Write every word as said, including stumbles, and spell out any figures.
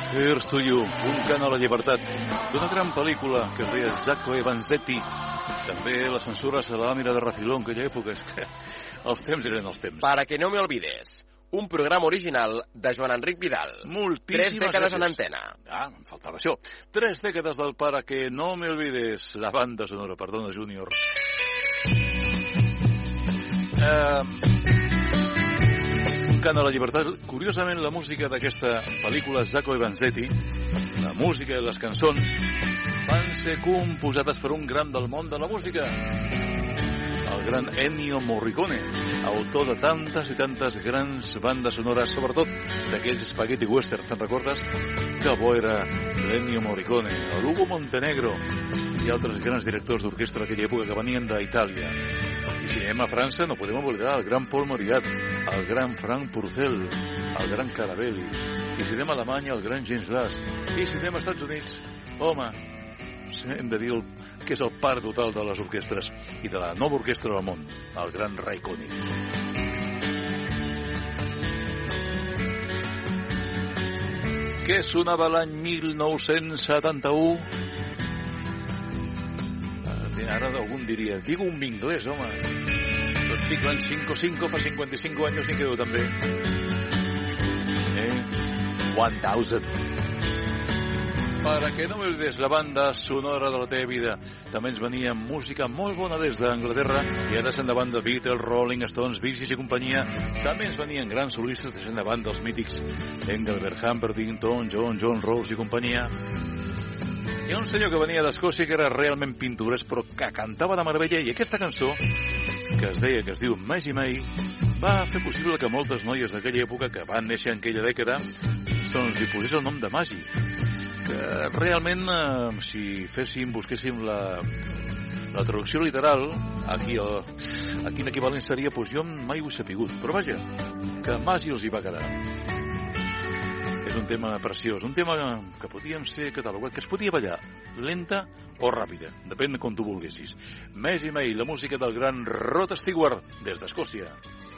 Here's to You, un cant a la llibertat, d'una gran pel·lícula que es deia Zacco e Vanzetti. També la censura se la va mirar de refiló en aquella època. És que els temps eren els temps. Para que no me olvides, un programa original de Joan Enric Vidal. Moltíssimes Tres dècades gràcies. en antena. Ah, em faltava això. Tres dècades del Para que no me olvides, la banda sonora, perdona, Júnior. Eh... Un cant a la llibertat. Curiosament, la música d'aquesta pel·lícula Zacco e Vanzetti, la música i les cançons, van ser composades per un gran del món de la música, el gran Ennio Morricone, autor de tantes i tantes grans bandes sonores, sobretot d'aquells spaghetti western, te'n recordes? Que bo era l'Ennio Morricone, l'Ugo Montenegro i altres grans directors d'orquestra d'aquella època que venien d'Itàlia. I si anem a França no podem oblidar el gran Paul Mariat, el gran Frank Purcell, el gran Carabelli. I si anem a Alemanya, el gran James Last. I si anem als Estats Units, home, hem de dir el, que és el pare total de les orquestres i de la nova orquestra del món, el gran Ray Conniff. Què sonava l'any mil nou-cents setanta-u? Ara algun diria, digo un inglés, home. Doncs dic l'any cinco cinco, fa cinquanta y cinco anys, i quedo també. Eh? one thousand. Para que no me olvides, la banda sonora de la teva vida. També ens venia música molt bona des d'Anglaterra, i ara sent davant de Beatles, Rolling Stones, Bee Gees i companyia. També ens venien grans solistes de sent davant dels mítics Engelbert Humperdinck, Tom Jones, John Rose i companyia. Hi ha un senyor que venia d'Escòcia que era realment pintoresc, però que cantava de meravella, i aquesta cançó, que es deia, que es diu Maisie May, va fer possible que moltes noies d'aquella època, que van néixer en aquella dècada, doncs hi posés el nom de Maisie. Que realment, eh, si féssim, busquéssim la, la traducció literal, aquí, el, aquí en equivalent seria, doncs jo mai ho he sapigut, però vaja, que Maisie els hi va quedar. És un tema preciós, un tema que podíem ser catalogat, que es podia ballar lenta o ràpida, depèn de com tu volguessis. Maisie May, la música del gran Rod Stewart, des d'Escòcia.